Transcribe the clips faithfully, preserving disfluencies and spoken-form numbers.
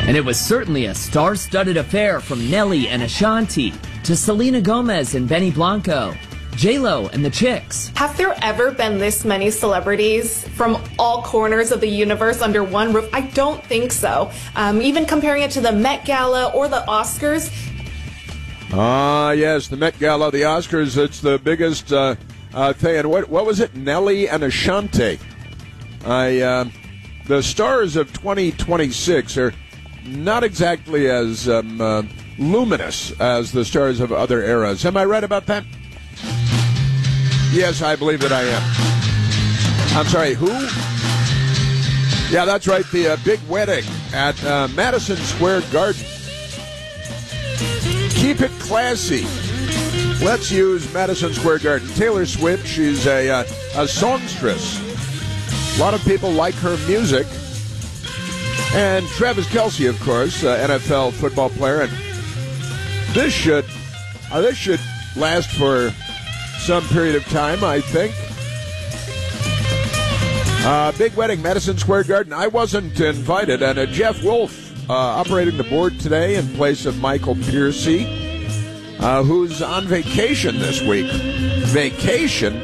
And it was certainly a star-studded affair from Nelly and Ashanti to Selena Gomez and Benny Blanco, J-Lo and the Chicks. Have there ever been this many celebrities from all corners of the universe under one roof? I don't think so. Um, even comparing it to the Met Gala or the Oscars. Ah, uh, yes, the Met Gala, the Oscars, it's the biggest uh, uh, thing. And what, what was it? Nelly and Ashanti. I, uh, the stars of twenty twenty-six are not exactly as um, uh, luminous as the stars of other eras. Am I right about that? Yes, I believe that I am. I'm sorry, who? Yeah, that's right, the uh, big wedding at uh, Madison Square Garden. Keep it classy. Let's use Madison Square Garden. Taylor Swift, she's a, uh, a songstress. A lot of people like her music. And Travis Kelce, of course, uh, N F L football player. And this should uh, this should last for some period of time, I think. Uh, big wedding, Madison Square Garden. I wasn't invited. And uh, Jeff Wolf uh, operating the board today in place of Michael Piercy, uh, who's on vacation this week. Vacation?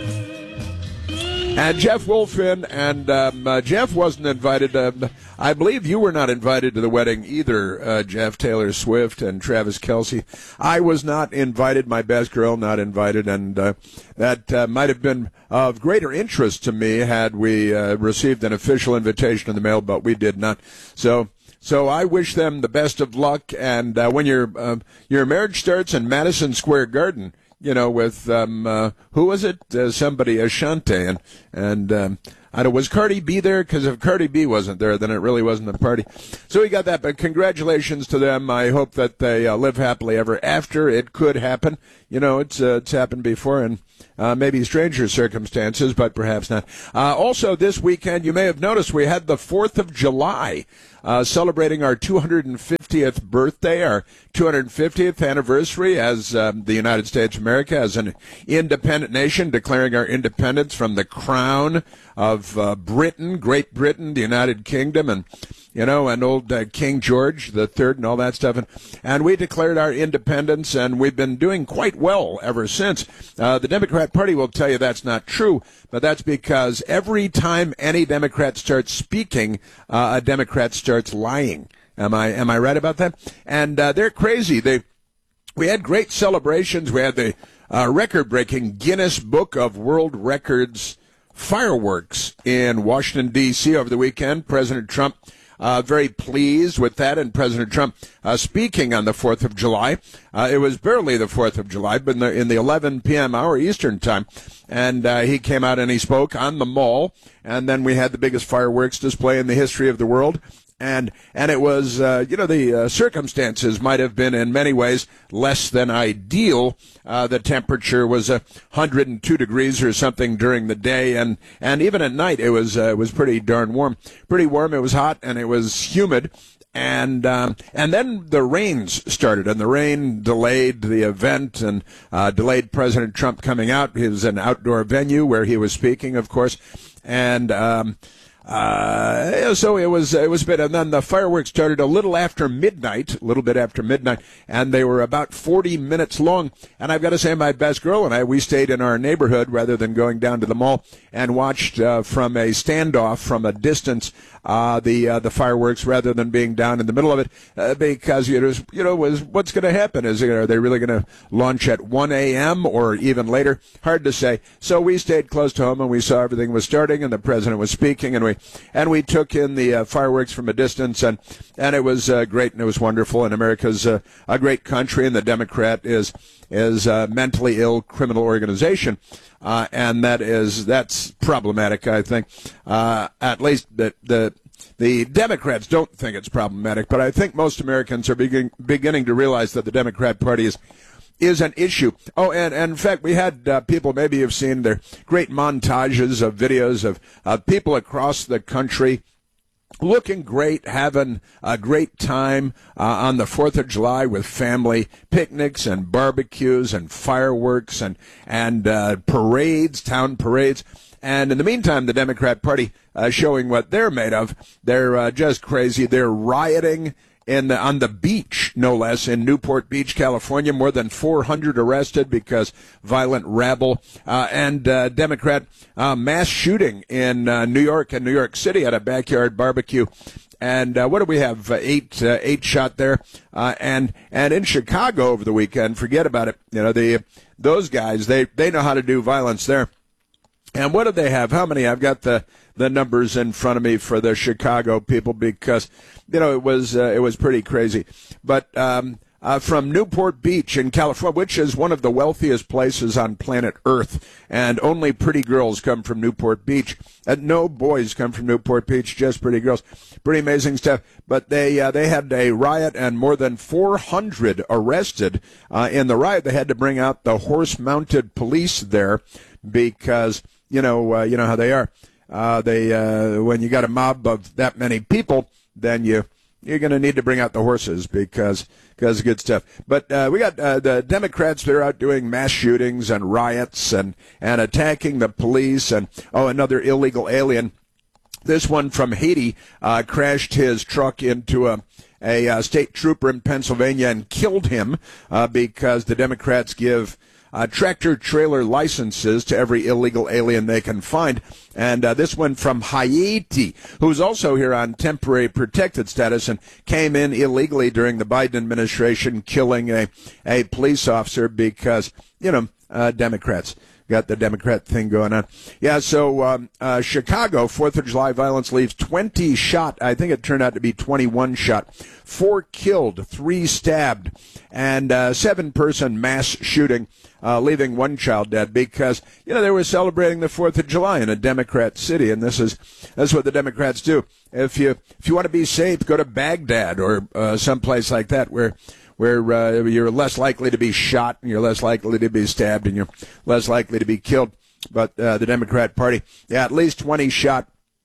And Jeff Wolf in, and um, uh, Jeff wasn't invited. Um, I believe you were not invited to the wedding either, uh, Jeff, Taylor Swift, and Travis Kelce. I was not invited, my best girl not invited, and uh, that uh, might have been of greater interest to me had we uh, received an official invitation in the mail, but we did not. So so I wish them the best of luck, and uh, when your uh, your marriage starts in Madison Square Garden, you know, with, um, uh, who was it? Uh, somebody, Ashanti. And, and um, I don't know, was Cardi B there? Because if Cardi B wasn't there, then it really wasn't a party. So we got that, but congratulations to them. I hope that they uh, live happily ever after. It could happen. You know, it's, uh, it's happened before, and uh, maybe stranger circumstances, but perhaps not. Uh, also, this weekend, you may have noticed we had the fourth of July. Uh, celebrating our two hundred fiftieth birthday, our two hundred fiftieth anniversary as um, the United States of America, as an independent nation, declaring our independence from the crown of uh, Britain, Great Britain, the United Kingdom, and, you know, and old uh, King George the Third and all that stuff. And, and we declared our independence, and we've been doing quite well ever since. Uh, the Democrat Party will tell you that's not true, but that's because every time any Democrat starts speaking, uh, a Democrat starts lying. Am I am I right about that? And uh, they're crazy. They we had great celebrations. We had the uh, record-breaking Guinness Book of World Records fireworks in Washington, D C over the weekend. President Trump uh, very pleased with that, and President Trump uh, speaking on the fourth of July. Uh, it was barely the fourth of July, but in the, in the eleven p.m. hour Eastern time, and uh, he came out and he spoke on the Mall, and then we had the biggest fireworks display in the history of the world. And and it was, uh, you know, the uh, circumstances might have been in many ways less than ideal. Uh, the temperature was uh, one hundred two degrees or something during the day, and, and even at night it was uh, it was pretty darn warm. Pretty warm. It was hot and it was humid. And um, and then the rains started, and the rain delayed the event and uh, delayed President Trump coming out. It was an outdoor venue where he was speaking, of course, and um, Uh, so it was, it was a bit, and then the fireworks started a little after midnight, a little bit after midnight, and they were about forty minutes long. And I've got to say, my best girl and I, we stayed in our neighborhood rather than going down to the mall, and watched, uh, from a standoff, from a distance, uh, the, uh, the fireworks rather than being down in the middle of it, uh, because, you know, you know, was, what's going to happen? Is, you know, are they really going to launch at one a.m. or even later? Hard to say. So we stayed close to home, and we saw everything was starting, and the president was speaking, and we And we took in the uh, fireworks from a distance, and, and it was uh, great, and it was wonderful. And America's uh, a great country, and the Democrat is is a mentally ill criminal organization, uh, and that is that's problematic. I think uh, at least that the the Democrats don't think it's problematic, but I think most Americans are begin, beginning to realize that the Democrat Party is. is an issue. Oh, and, and in fact, we had uh, people, maybe you've seen their great montages of videos of uh, people across the country looking great, having a great time uh, on the fourth of July with family picnics and barbecues and fireworks and, and uh, parades, town parades. And in the meantime, the Democrat Party uh, showing what they're made of. They're uh, just crazy. They're rioting in the, on the beach, no less, in Newport Beach, California. More than four hundred arrested because violent rabble. Uh, and uh, Democrat uh, mass shooting in uh, New York and New York City at a backyard barbecue. And uh, what do we have? Uh, eight, uh, eight shot there. Uh, and and in Chicago over the weekend, forget about it. You know, the those guys, they, they know how to do violence there. And what do they have? How many? I've got the, the numbers in front of me for the Chicago people because, you know, it was uh, it was pretty crazy. But um, uh, from Newport Beach in California, which is one of the wealthiest places on planet Earth, and only pretty girls come from Newport Beach. And no boys come from Newport Beach, just pretty girls. Pretty amazing stuff. But they uh, they had a riot and more than four hundred arrested uh, in the riot. They had to bring out the horse-mounted police there because, you know, uh, you know how they are. Uh, they uh, when you got a mob of that many people, then you you're going to need to bring out the horses because because good stuff. But uh, we got uh, the Democrats. They're out doing mass shootings and riots and and attacking the police. And oh, another illegal alien. This one from Haiti uh, crashed his truck into a. a uh, state trooper in Pennsylvania and killed him uh, because the Democrats give Uh, tractor-trailer licenses to every illegal alien they can find. And uh, this one from Haiti, who's also here on temporary protected status and came in illegally during the Biden administration, killing a, a police officer because, you know, uh, Democrats. Got the Democrat thing going on. Yeah, so um, uh, Chicago, fourth of July violence leaves twenty shot. I think it turned out to be twenty-one shot. Four killed, three stabbed, and uh, seven-person mass shooting, uh, leaving one child dead because, you know, they were celebrating the fourth of July in a Democrat city, and this is that's what the Democrats do. If you if you want to be safe, go to Baghdad or uh, someplace like that where where uh, you're less likely to be shot and you're less likely to be stabbed and you're less likely to be killed. But uh, the Democrat Party, yeah, at least twenty shot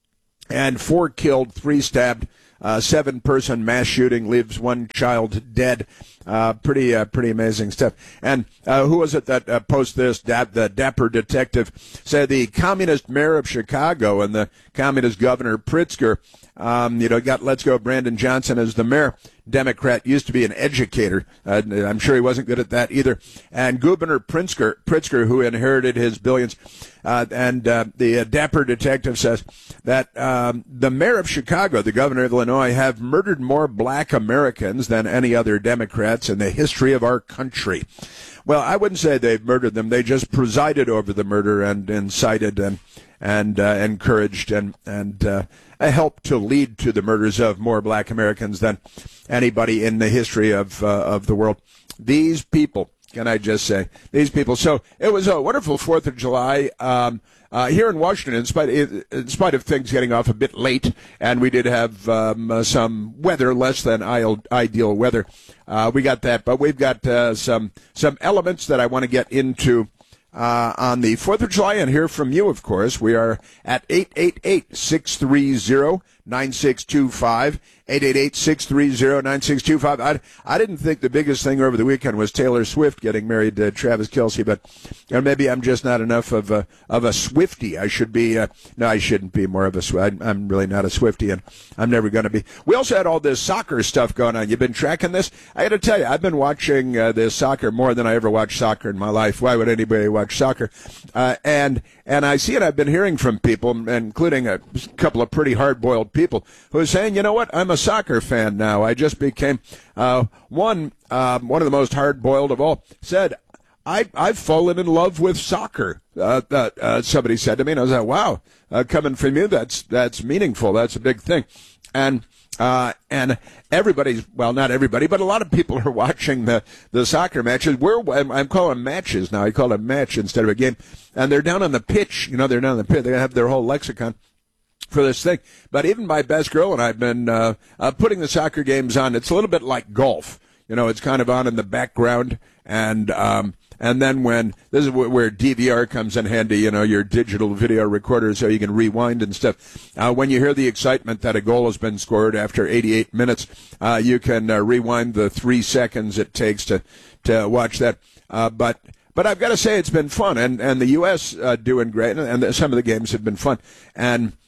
and four killed, three stabbed, uh, seven-person mass shooting leaves one child dead. Uh, pretty, uh, pretty amazing stuff. And uh, who was it that uh, posted this? Dap- the Dapper Detective said the communist mayor of Chicago and the communist governor Pritzker, um, you know, got Let's Go Brandon Johnson as the mayor. Democrat, used to be an educator. Uh, I'm sure he wasn't good at that either. And Governor Pritzker, Pritzker who inherited his billions. Uh, and uh, the uh, Dapper Detective says that um, the mayor of Chicago, the governor of Illinois, have murdered more black Americans than any other Democrats in the history of our country. Well, I wouldn't say they've murdered them. They just presided over the murder and incited and and uh, encouraged and and uh, helped to lead to the murders of more black Americans than anybody in the history of uh, of the world. These people, can I just say, these people. So it was a wonderful fourth of July. Um, Uh, here in Washington, in spite, in spite of things getting off a bit late, and we did have um, uh, some weather, less than ideal weather, uh, we got that. But we've got uh, some some elements that I want to get into uh, on the fourth of July and hear from you, of course. We are at eight eight eight, six three zero, nine six two five, eight eight eight, six three zero, nine six two five. I, I didn't think the biggest thing over the weekend was Taylor Swift getting married to Travis Kelce, but or maybe I'm just not enough of a, of a Swiftie. I should be, uh, no, I shouldn't be more of a Swiftie. I'm really not a Swiftie, and I'm never going to be. We also had all this soccer stuff going on. You've been tracking this? I got to tell you, I've been watching uh, this soccer more than I ever watched soccer in my life. Why would anybody watch soccer? Uh, and and I see it, I've been hearing from people, including a couple of pretty hard-boiled people, who are saying, you know what, I'm a soccer fan now. I just became, uh, one, uh, one of the most hard-boiled of all, said, I, I've fallen in love with soccer. Uh, uh, uh, somebody said to me, and I was like, wow, uh, coming from you, that's, that's meaningful. That's a big thing. And, uh, and everybody's, well, not everybody, but a lot of people are watching the, the soccer matches. We're, I'm calling them matches now. I call it a match instead of a game. And they're down on the pitch. You know, they're down on the pitch. They have their whole lexicon for this thing. But even my best girl and I have been, uh, uh, putting the soccer games on. It's a little bit like golf. You know, it's kind of on in the background. And, um, And then when, this is where D V R comes in handy, you know, your digital video recorder so you can rewind and stuff. Uh, when you hear the excitement that a goal has been scored after eighty-eight minutes, uh, you can uh, rewind the three seconds it takes to, to watch that. Uh, but, but I've got to say it's been fun, and, and the U S uh, doing great, and some of the games have been fun. And,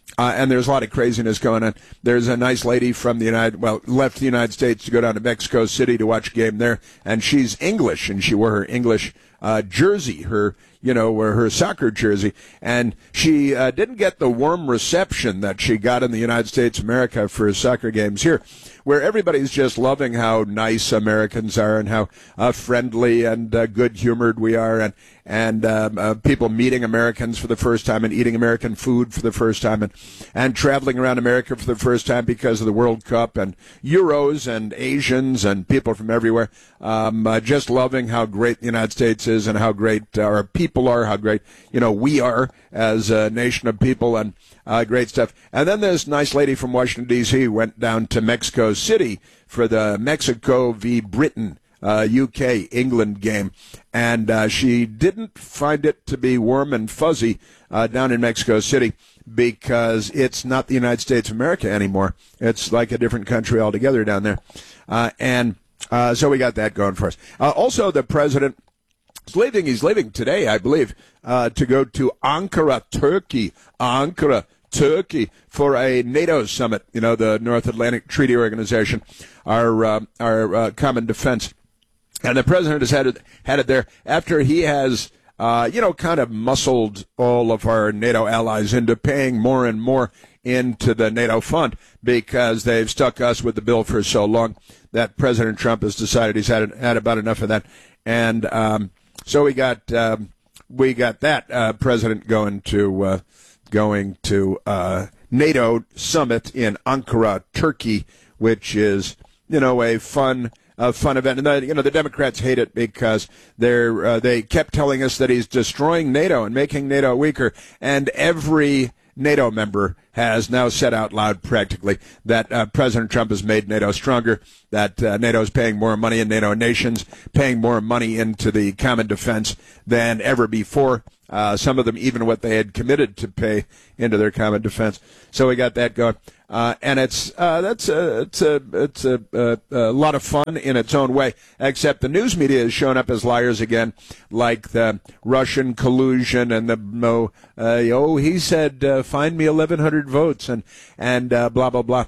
Uh, and there's a lot of craziness going on. There's a nice lady from the United, well, left the United States to go down to Mexico City to watch a game there, and she's English, and she wore her English uh, jersey, her, you know, her soccer jersey, and she uh, didn't get the warm reception that she got in the United States of America for soccer games here, where everybody's just loving how nice Americans are and how uh, friendly and uh, good-humored we are, and and um, uh, people meeting Americans for the first time and eating American food for the first time and, and traveling around America for the first time because of the World Cup and Euros and Asians and people from everywhere. Um, uh, just loving how great the United States is and how great our people are, how great, you know, we are as a nation of people, and uh, great stuff. And then this nice lady from Washington, D C went down to Mexico City for the Mexico v. Britain Uh, U K England game, and uh, she didn't find it to be warm and fuzzy uh, down in Mexico City because it's not the United States of America anymore. It's like a different country altogether down there, uh, and uh, so we got that going for us. Uh, also, the president is leaving. He's leaving today, I believe, uh, to go to Ankara, Turkey. Ankara. Turkey for a NATO summit. You know, the North Atlantic Treaty Organization, our uh, our uh, common defense. And the president has had it, had it there after he has, uh, you know, kind of muscled all of our NATO allies into paying more and more into the NATO fund because they've stuck us with the bill for so long that President Trump has decided he's had had about enough of that. And um, so we got um, we got that uh, president going to uh, going to uh, NATO summit in Ankara, Turkey, which is, you know, a fun. A fun event, and the, you know the Democrats hate it because they're uh, they kept telling us that he's destroying NATO and making NATO weaker, and every NATO member has now said out loud practically that uh, President Trump has made NATO stronger, that uh, NATO is paying more money in NATO nations, paying more money into the common defense than ever before. Uh, some of them even what they had committed to pay into their common defense. So we got that going. Uh, and it's uh, that's a, it's a it's a, a, a lot of fun in its own way. Except the news media has shown up as liars again, like the Russian collusion and the no. Uh, oh, he said, uh, "Find me eleven hundred votes," and and uh, blah blah blah.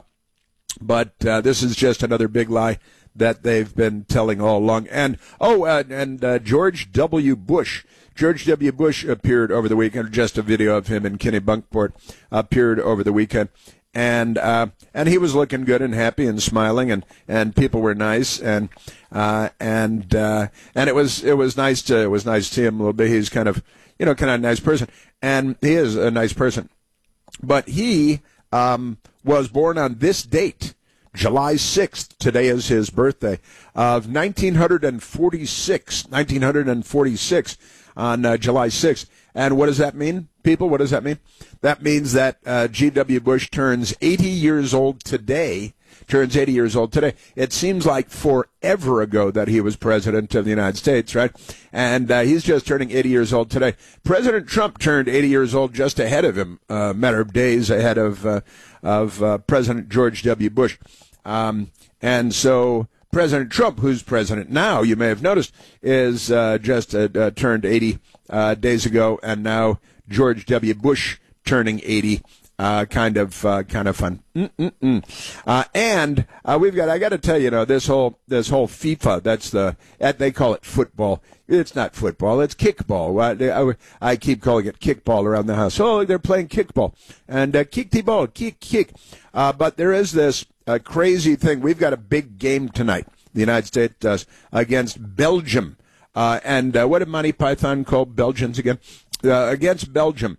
But uh, this is just another big lie that they've been telling all along. And oh, uh, and uh, George W. Bush. George W. Bush appeared over the weekend. Just a video of him in Kennebunkport appeared over the weekend. And uh, and he was looking good and happy and smiling, and, and people were nice, and uh, and uh, and it was it was nice to it was nice to see him a little bit. He's kind of you know kind of a nice person, and he is a nice person. But he um, was born on this date, July sixth. Today is his birthday of nineteen forty-six. nineteen forty-six on uh, July sixth. And what does that mean, people? What does that mean? That means that uh, G W. Bush turns eighty years old today, turns eighty years old today. It seems like forever ago that he was president of the United States, right? And uh, he's just turning eighty years old today. President Trump turned eighty years old just ahead of him, a uh, matter of days ahead of, uh, of uh, President George W. Bush. Um, and so President Trump, who's president now, you may have noticed, is uh, just uh, uh, turned eighty uh, days ago, and now George W. Bush turning eighty. Uh, kind of, uh, kind of fun. Mm-mm-mm. Uh, and uh, we've got. I got to tell you, you know, this whole this whole FIFA. That's the they call it football. It's not football. It's kickball. I, I, I keep calling it kickball around the house. Oh, they're playing kickball and uh, kick the ball, kick, kick. Uh, but there is this uh, crazy thing. We've got a big game tonight. The United States does against Belgium. Uh, and uh, what did Monty Python call Belgians again? Uh, against Belgium.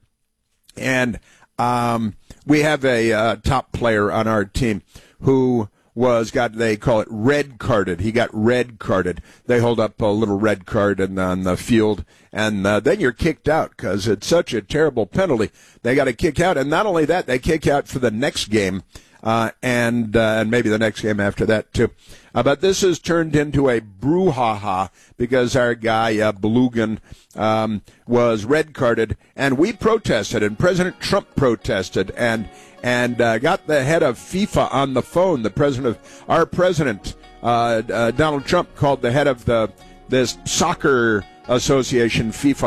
And um, we have a uh, top player on our team who was got, they call it red carded. He got red carded. They hold up a little red card in, on the field, and uh, then you're kicked out because it's such a terrible penalty. They got to kick out. And not only that, they kick out for the next game. Uh, and uh, and maybe the next game after that, too. Uh, but this has turned into a brouhaha because our guy, uh, Belugan, um, was red-carded, and we protested, and President Trump protested, and and uh, got the head of FIFA on the phone. The president of our president, uh, uh, Donald Trump, called the head of the this soccer association, FIFA,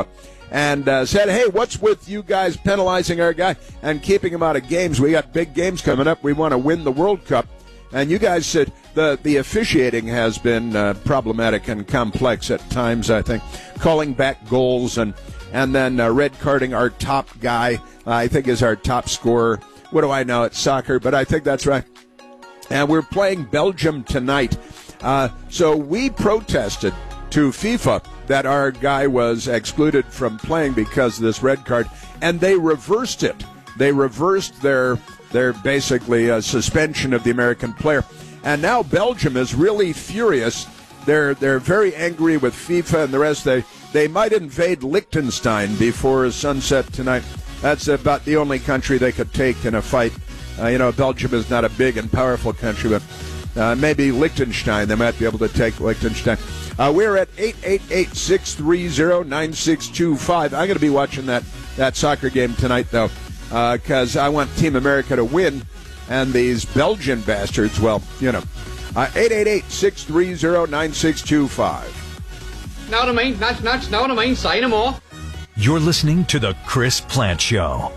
and uh, said, hey, what's with you guys penalizing our guy and keeping him out of games? We got big games coming up. We want to win the World Cup. And you guys said the, the officiating has been uh, problematic and complex at times, I think, calling back goals and, and then uh, red carding our top guy, uh, I think is our top scorer. What do I know? It's soccer, but I think that's right. And we're playing Belgium tonight. Uh, so we protested to FIFA that our guy was excluded from playing because of this red card, and they reversed it. They reversed their their basically uh, suspension of the American player, and now Belgium is really furious. They're they're very angry with FIFA and the rest. They they might invade Liechtenstein before sunset tonight. That's about the only country they could take in a fight. Uh, you know, Belgium is not a big and powerful country, but uh, maybe Liechtenstein, they might be able to take Liechtenstein. Uh, we're at eight eight eight, six three zero, nine six two five. I'm going to be watching that, that soccer game tonight, though, because uh, I want Team America to win, and these Belgian bastards, well, you know. Uh, eight eight eight, six three zero, nine six two five. Know what I mean? That's nuts. Know what I mean? Say no more. You're listening to The Chris Plant Show.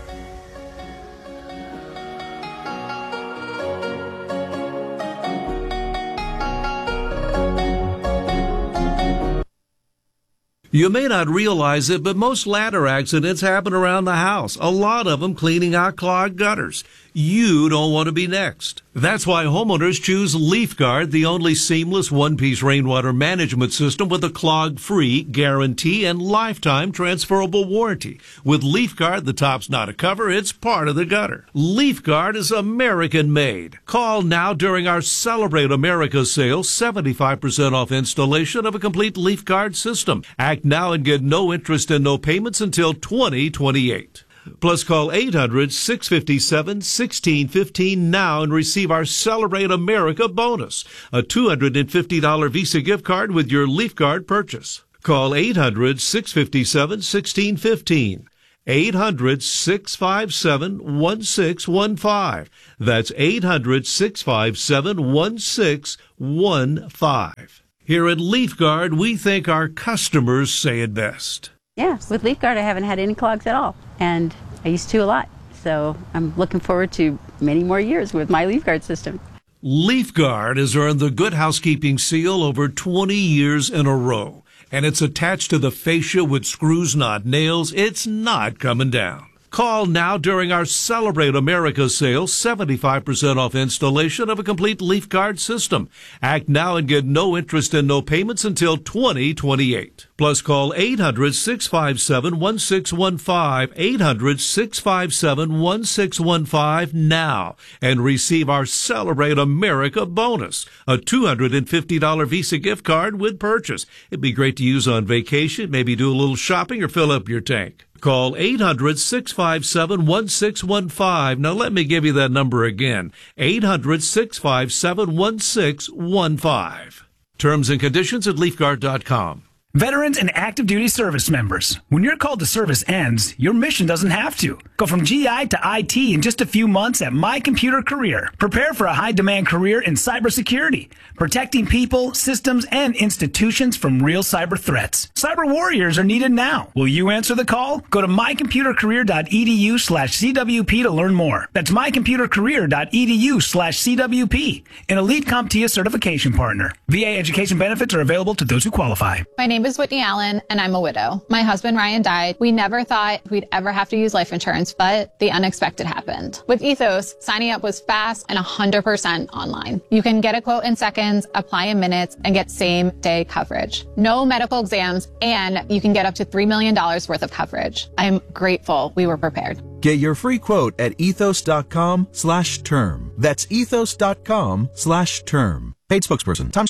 You may not realize it, but most ladder accidents happen around the house, a lot of them cleaning out clogged gutters. You don't want to be next. That's why homeowners choose LeafGuard, the only seamless one-piece rainwater management system with a clog-free guarantee and lifetime transferable warranty. With LeafGuard, the top's not a cover, it's part of the gutter. LeafGuard is American-made. Call now during our Celebrate America sale, seventy-five percent off installation of a complete LeafGuard system. Act now and get no interest and no payments until twenty twenty-eight. Plus, call eight hundred, six five seven, one six one five now and receive our Celebrate America bonus, a two hundred fifty dollars Visa gift card with your LeafGuard purchase. Call eight hundred, six five seven, one six one five. eight hundred, six five seven, one six one five. That's eight hundred, six five seven, one six one five. Here at LeafGuard, we think our customers say it best. Yeah, with LeafGuard, I haven't had any clogs at all, and I used to a lot. So I'm looking forward to many more years with my LeafGuard system. LeafGuard has earned the Good Housekeeping seal over twenty years in a row, and it's attached to the fascia with screws, not nails. It's not coming down. Call now during our Celebrate America sale, seventy-five percent off installation of a complete LeafGuard system. Act now and get no interest and no payments until twenty twenty-eight. Plus, call eight hundred, six five seven, one six one five, eight hundred, six five seven, one six one five now and receive our Celebrate America bonus, a two hundred fifty dollars Visa gift card with purchase. It'd be great to use on vacation, maybe do a little shopping or fill up your tank. Call eight hundred, six five seven, one six one five. Now let me give you that number again. eight hundred, six five seven, one six one five. Terms and conditions at leaf guard dot com. Veterans and active duty service members, when your call to service ends, your mission doesn't have to. Go from G I to I T in just a few months at My Computer Career. Prepare for a high-demand career in cybersecurity, protecting people, systems, and institutions from real cyber threats. Cyber warriors are needed now. Will you answer the call? Go to my computer career dot e d u slash c w p to learn more. That's my computer career dot e d u slash c w p, an elite CompTIA certification partner. V A education benefits are available to those who qualify. My name is Whitney Allen, and I'm a widow. My husband, Ryan, died. We never thought we'd ever have to use life insurance, but the unexpected happened. With Ethos, signing up was fast and one hundred percent online. You can get a quote in seconds, apply in minutes, and get same-day coverage. No medical exams, and you can get up to three million dollars worth of coverage. I'm grateful we were prepared. Get your free quote at ethos.com slash term. That's ethos.com slash term. Paid spokesperson. Tom.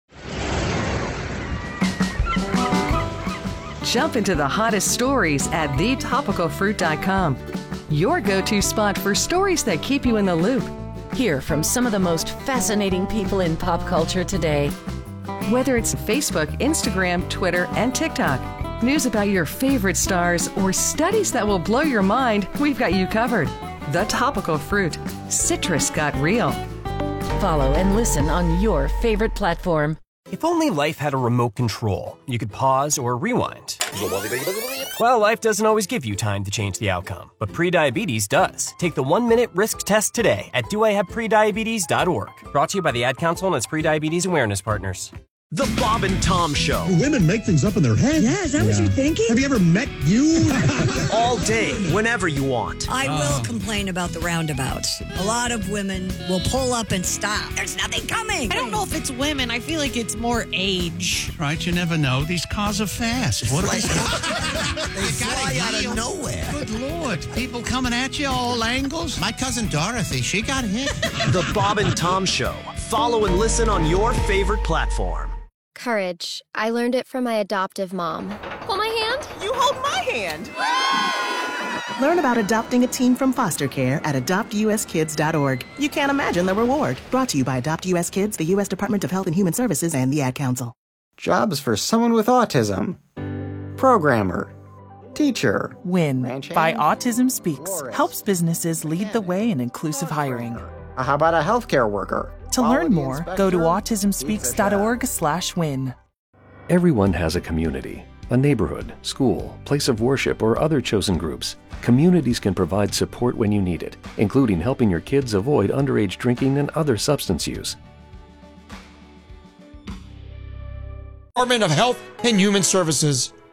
Jump into the hottest stories at the topical fruit dot com. Your go-to spot for stories that keep you in the loop. Hear from some of the most fascinating people in pop culture today. Whether it's Facebook, Instagram, Twitter, and TikTok, news about your favorite stars, or studies that will blow your mind, we've got you covered. The Topical Fruit. Citrus got real. Follow and listen on your favorite platform. If only life had a remote control, you could pause or rewind. Well, life doesn't always give you time to change the outcome, but prediabetes does. Take the one-minute risk test today at do I have prediabetes dot org. Brought to you by the Ad Council and its Prediabetes Awareness Partners. The Bob and Tom Show. Do women make things up in their head? Yeah, is that yeah. what you're thinking? Have you ever met you? All day, whenever you want. I will uh. complain about the roundabouts. A lot of women will pull up and stop. There's nothing coming. I don't know if it's women. I feel like it's more age. Right, you never know. These cars are fast. What like, they fly out of nowhere. Good Lord. People coming at you all angles. My cousin Dorothy, she got hit. The Bob and Tom Show. Follow and listen on your favorite platform. Courage. I learned it from my adoptive mom. Hold my hand. You hold my hand. Learn about adopting a teen from foster care at adopt u s kids dot org. You can't imagine the reward. Brought to you by Adopt U S Kids, the U S Department of Health and Human Services, and the Ad Council. Jobs for someone with autism. Programmer. Teacher. WIN by Autism Speaks helps businesses lead the way in inclusive hiring. How about a healthcare worker? To learn more, go to autism speaks dot org slash win. Everyone has a community, a neighborhood, school, place of worship, or other chosen groups. Communities can provide support when you need it, including helping your kids avoid underage drinking and other substance use. Department of Health and Human Services.